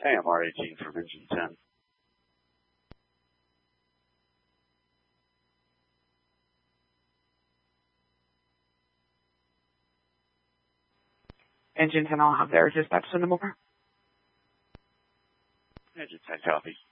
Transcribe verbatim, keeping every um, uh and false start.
Hey, I'm R eighteen from engine ten. Engine ten, I'll have their dispatch send them over. Engine ten, copy.